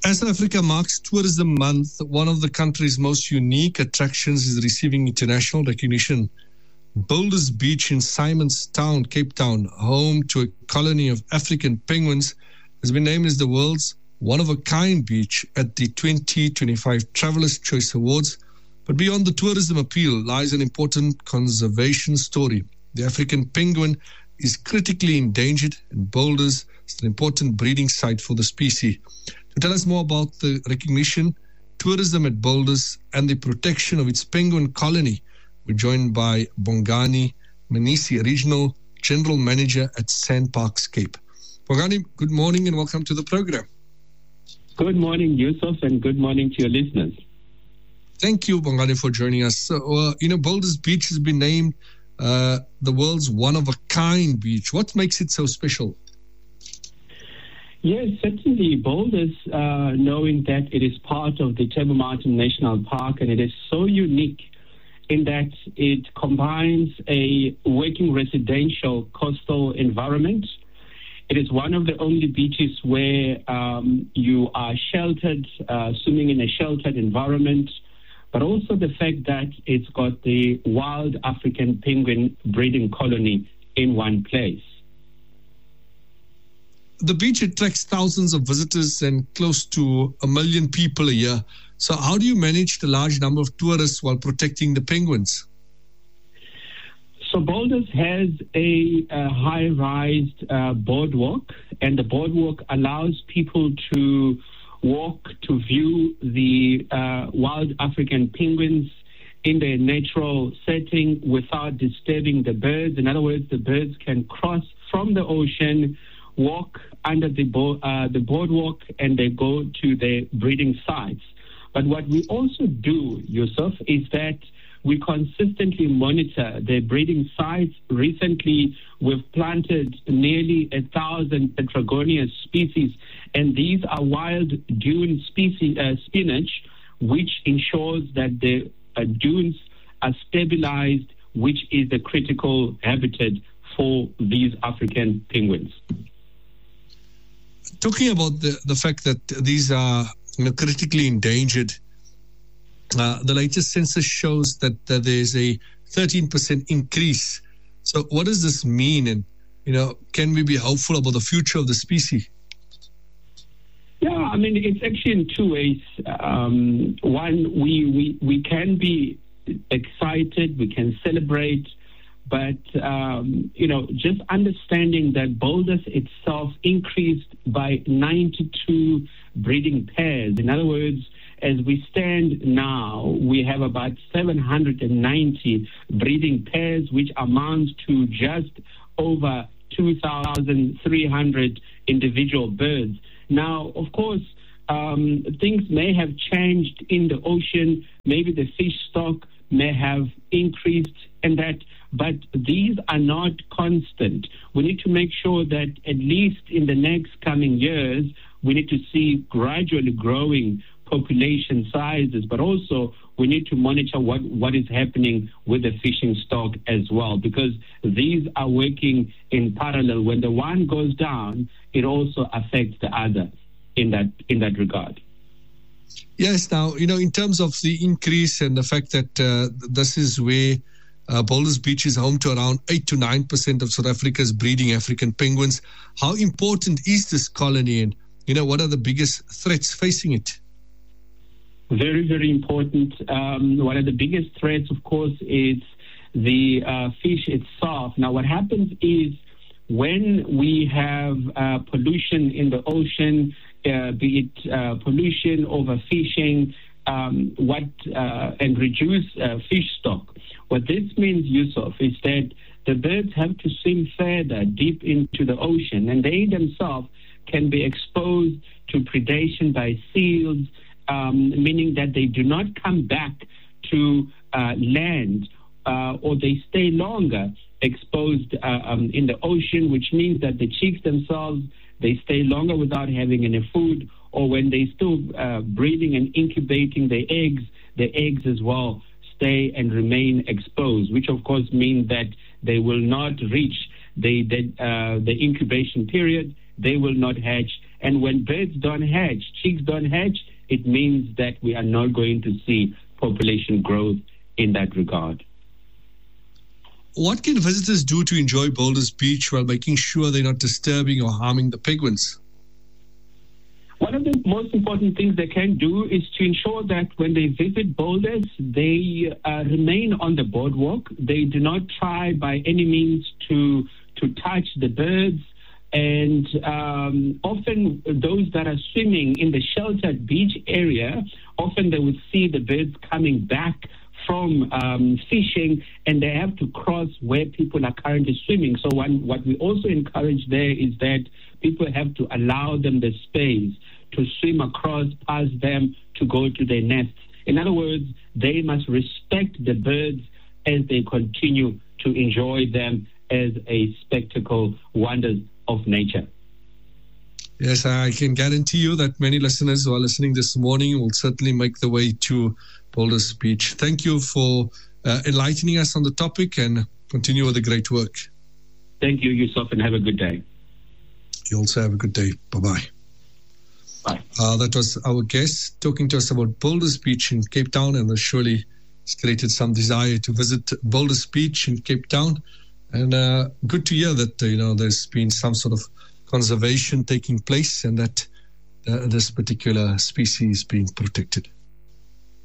As South Africa marks Tourism Month, one of the country's most unique attractions is receiving international recognition. Boulders Beach in Simonstown, Cape Town, home to a colony of African penguins, has been named as the world's one-of-a-kind beach at the 2025 Traveller's Choice Awards. But beyond the tourism appeal lies an important conservation story. The African penguin is critically endangered, and Boulders is an important breeding site for the species. To tell us more about the recognition, tourism at Boulders, and the protection of its penguin colony, we're joined by Bongani Manisi, Regional General Manager at SANParks Cape. Bongani, good morning and welcome to the program. Good morning, Yusuf, and good morning to your listeners. Thank you, Bongani, for joining us. Boulders Beach has been named the world's one-of-a-kind beach. What makes it so special? Yes, certainly Boulders, knowing that it is part of the Table Mountain National Park, and it is so unique in that it combines a working residential coastal environment. It is one of the only beaches where you are sheltered, swimming in a sheltered environment, but also the fact that it's got the wild African penguin breeding colony in one place. The beach attracts thousands of visitors and close to 1 million people a year. So how do you manage the large number of tourists while protecting the penguins? So Boulders has a high-rise boardwalk, and the boardwalk allows people to walk to view the wild African penguins in their natural setting without disturbing the birds. In other words, the birds can cross from the ocean, walk under the boardwalk, and they go to their breeding sites. But what we also do, Yusuf, is that we consistently monitor their breeding sites. Recently, we've planted nearly 1,000 Petragonia species, and these are wild dune species, spinach, which ensures that the dunes are stabilized, which is the critical habitat for these African penguins. Talking about the fact that these are critically endangered, the latest census shows that there's a 13% increase. So what does this mean? And, can we be hopeful about the future of the species? Yeah, I mean, it's actually in two ways. One, we can be excited, we can celebrate, but, just understanding that Boulders itself increased by 92 breeding pairs. In other words, as we stand now, we have about 790 breeding pairs, which amounts to just over 2,300 individual birds. Now, of course, things may have changed in the ocean. Maybe the fish stock may have increased and that, but these are not constant. We need to make sure that at least in the next coming years, we need to see gradually growing population sizes, but also we need to monitor what is happening with the fishing stock as well, because these are working in parallel. When the one goes down, it also affects the other in that regard. Yes, now, in terms of the increase and the fact that this is where Boulders Beach is home to around 8 to 9% of South Africa's breeding African penguins, how important is this colony, and what are the biggest threats facing it? Very, very important. One of the biggest threats, of course, is the fish itself. Now, what happens is when we have pollution in the ocean, be it pollution, overfishing, and reduce fish stock. What this means, Yusuf, is that the birds have to swim further deep into the ocean, and they themselves can be exposed to predation by seals, meaning that they do not come back to land or they stay longer exposed in the ocean, which means that the chicks themselves, they stay longer without having any food, or when they still breeding and incubating the eggs as well stay and remain exposed, which of course means that they will not reach the incubation period, they will not hatch, And when birds don't hatch, chicks don't hatch, it means that we are not going to see population growth in that regard. What can visitors do to enjoy Boulders Beach while making sure they're not disturbing or harming the penguins? One of the most important things they can do is to ensure that when they visit Boulders, they remain on the boardwalk. They do not try by any means to touch the birds. And often those that are swimming in the sheltered beach area, often they would see the birds coming back from fishing, and they have to cross where people are currently swimming. So what we also encourage there is that people have to allow them the space to swim across, past them, to go to their nests. In other words, they must respect the birds as they continue to enjoy them as a spectacle, wonders of nature. Yes, I can guarantee you that many listeners who are listening this morning will certainly make the way to Boulders Beach. Thank you for enlightening us on the topic, and continue with the great work. Thank you, Yusuf, and have a good day. You also have a good day. Bye-bye. Bye. That was our guest talking to us about Boulders Beach in Cape Town, and surely it's created some desire to visit Boulders Beach in Cape Town. And good to hear that there's been some sort of conservation taking place, and that this particular species being protected.